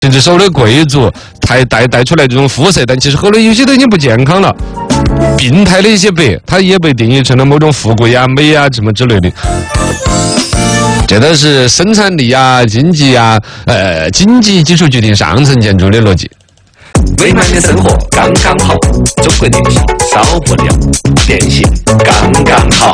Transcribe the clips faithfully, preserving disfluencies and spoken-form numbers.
甚至守的贵族，带带带出来这种肤色，但其实后来有些都已经不健康了。病态的一些白，它也被定义成了某种富贵啊、美啊什么之类的。这都是生产力啊、经济啊、呃经济基础决定上层建筑的逻辑。 美满的生活刚刚好，中国电信少不了，电信刚刚好。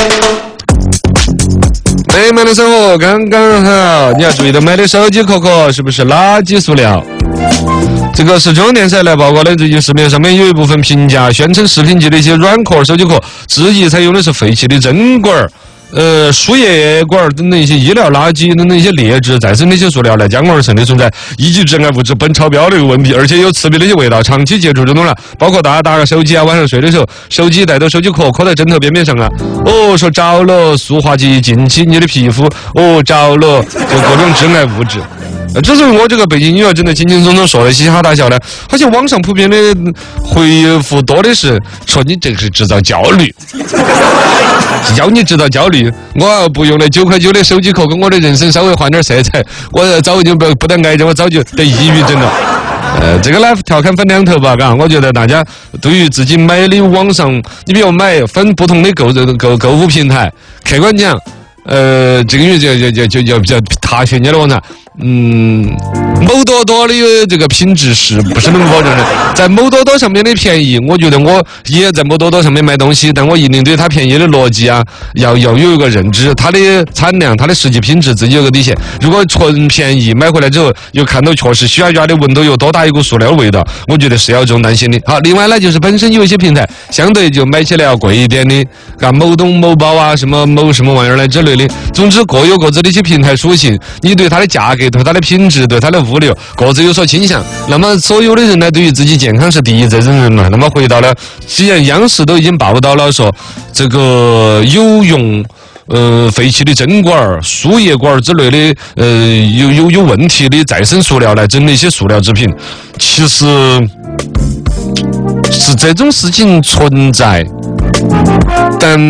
美满的生活刚刚好，你要注意到买的手机壳壳是不是垃圾塑料？这个是中央电视台来报告的，最近市面上面有一部分评价宣称视频级的一些软壳手机壳，质疑采用的是废弃的针管儿。呃，输液管等等一些医疗垃圾等等一些劣质再生的一些塑料来加工而成的，存在一级致癌物质苯超标的一个问题，而且有刺鼻的一些味道，长期接触这种了，包括大家打个手机啊，晚上睡的时候，手机带到手机壳壳在枕头边边上啊，哦，说着了，塑化剂进起你的皮肤，哦，着了，就各种致癌物质。之所以我这个背景音乐真的轻轻松松说的嘻哈大笑呢，好像网上普遍的回复多的是说你这个是制造焦虑，要你制造焦虑，我要不用那九块九的手机壳，跟我的人生稍微换点色彩，我早就不不得癌症，我早就得抑郁症了。呃，这个呢调侃分两头吧，嘎，我觉得大家对于自己买的网上，你比如买分不同的购购购物平台，客观讲，呃，这个月就就就就就比较踏实你的网站。嗯，某多多的这个品质是不是能保证的？在某多多上面的便宜，我觉得我也在某多多上面买东西，但我一定对它便宜的逻辑啊，要要有一个认知，它的产量、它的实际品质自己有个底线。如果纯便宜买回来之后，又看到确实虚压的闻到有多大一股塑料味道，我觉得是要这种担心的。好，另外呢，就是本身有一些平台相对就买起来要贵一点的，啊，某东某宝啊，什么某什么玩意儿来之类的。总之各有各自的一些平台属性，你对它的价格。对它的品质，对它的物流，各自有所倾向。那么所有的人呢，对于自己健康是第一责任人嘛。那么回到了，既然央视都已经报道了说，这个有用呃废弃的针管、输液管之类的，呃有有有问题的再生塑料来整的一些塑料制品，其实是这种事情存在，但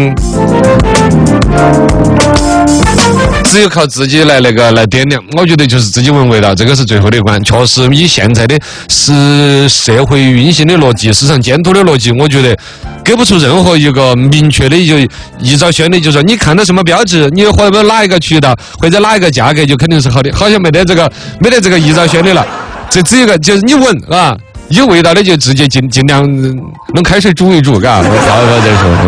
只有靠自己来那个来掂量，我觉得就是自己闻味道，这个是最后的一关。确实，以现在的是社会运行的逻辑、市场监督的逻辑，我觉得给不出任何一个明确的就依照宣的，就是说你看到什么标志，你或者哪一个渠道或者哪一个价格就肯定是好的，好像没得这个没得这个依照宣的了。这只有一个就是你闻啊，有味道的就直接尽尽量弄开水煮一煮，嘎，不要不要再说。